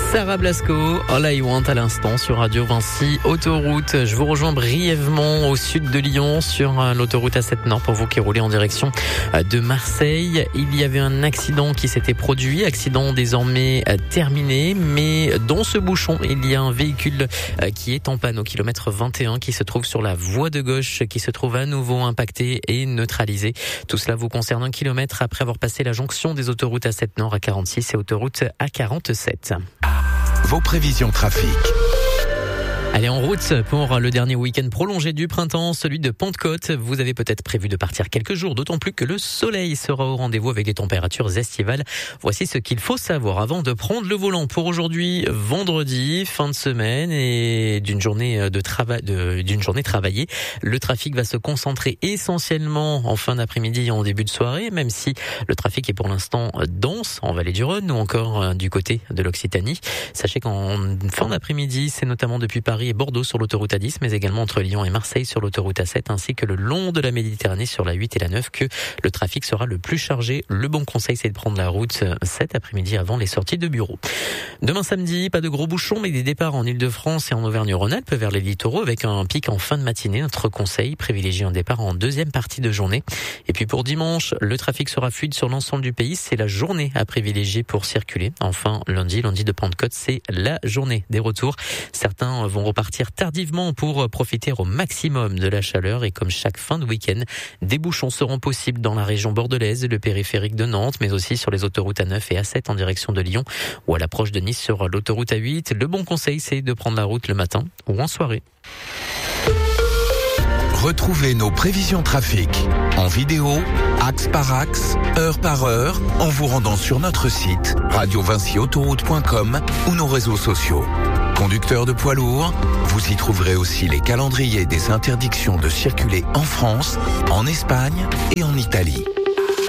Sarah Blasco, All I Want à l'instant sur Radio Vinci Autoroute. Je vous rejoins brièvement au sud de Lyon sur l'autoroute A7 Nord pour vous qui roulez en direction de Marseille. Il y avait un accident qui s'était produit, accident désormais terminé, mais dans ce bouchon, il y a un véhicule qui est en panne au kilomètre 21 qui se trouve sur la voie de gauche, qui se trouve à nouveau impacté et neutralisé. Tout cela vous concerne 1 kilomètre après avoir passé la jonction des autoroutes A7 Nord, A46 et autoroute A47. Vos prévisions trafic. Allez, en route pour le dernier week-end prolongé du printemps, celui de Pentecôte. Vous avez peut-être prévu de partir quelques jours, d'autant plus que le soleil sera au rendez-vous avec les températures estivales. Voici ce qu'il faut savoir avant de prendre le volant. Pour aujourd'hui, vendredi, fin de semaine et d'une journée d'une journée travaillée, le trafic va se concentrer essentiellement en fin d'après-midi et en début de soirée, même si le trafic est pour l'instant dense en vallée du Rhône ou encore du côté de l'Occitanie. Sachez qu'en fin d'après-midi, c'est notamment depuis Paris et Bordeaux sur l'autoroute A10, mais également entre Lyon et Marseille sur l'autoroute A7, ainsi que le long de la Méditerranée sur la 8 et la 9, que le trafic sera le plus chargé. Le bon conseil, c'est de prendre la route cet après-midi avant les sorties de bureau. Demain samedi, pas de gros bouchons, mais des départs en Ile-de-France et en Auvergne-Rhône-Alpes vers les littoraux avec un pic en fin de matinée. Notre conseil, privilégier un départ en deuxième partie de journée. Et puis pour dimanche, le trafic sera fluide sur l'ensemble du pays. C'est la journée à privilégier pour circuler. Enfin, lundi de Pentecôte, c'est la journée des retours. Certains vont repartir tardivement pour profiter au maximum de la chaleur et comme chaque fin de week-end, des bouchons seront possibles dans la région bordelaise, le périphérique de Nantes, mais aussi sur les autoroutes A9 et A7 en direction de Lyon ou à l'approche de Nice sur l'autoroute A8. Le bon conseil, c'est de prendre la route le matin ou en soirée. Retrouvez nos prévisions trafic en vidéo, axe par axe, heure par heure, en vous rendant sur notre site radiovinciautoroute.com ou nos réseaux sociaux. Conducteurs de poids lourds, vous y trouverez aussi les calendriers des interdictions de circuler en France, en Espagne et en Italie.